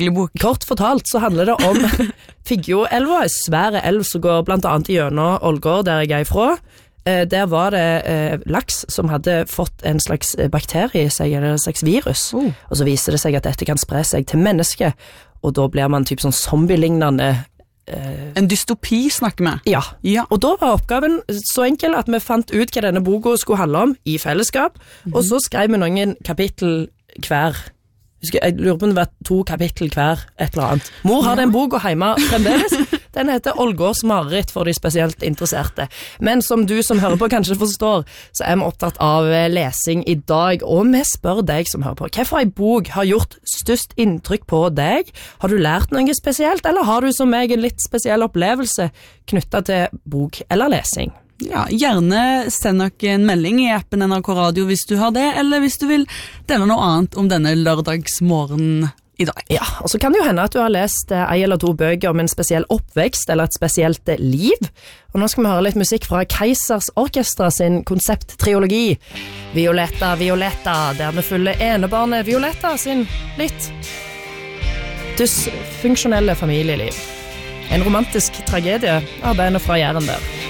merkelig bok. Kort fortalt så handler det om Figgjo-elva, en svære elv som går blant annet gjennom Ålgård, der jeg er ifra. Der var det laks som hadde fått en slags bakterie i seg, eller en slags virus. Og så viser det seg at dette kan spre seg til mennesker, og da blir man typ sånn zombie-lignende. En dystopi snakker vi. Ja, og da var oppgaven så enkel at vi fant ut hva denne boka skulle handle om i fellesskap, og så skrev vi noen kapittel hver. Jeg lurer på om det var 2 kapittel hver, et eller annet. Mor har den boka hjemme fremdeles. Den heter Ålgårds mareritt for de spesielt interesserte. Men som du som hører på kanskje forstår, så er vi opptatt av lesing i dag, og vi spør deg som hører på. Hvorfor en bok har gjort størst inntrykk på deg? Har du lært noe spesielt, eller har du som meg en litt spesiell opplevelse knyttet til bok eller lesing? Ja, gjerne send dere en melding i appen NRK Radio hvis du har det, eller hvis du vil dele noe annet om denne lørdagsmorgenen i dag. Ja, og så kan det jo hende at du har lest 1 eller 2 bøker om en spesiell oppvekst eller et spesielt liv. Og nå skal vi høre litt musikk fra Keisers Orkestra sin konsepttriologi Violetta, Violetta, der vi følger enebarnet Violetta sin litt dysfunksjonelle familieliv. En romantisk tragedie av bandet fra Jæren der.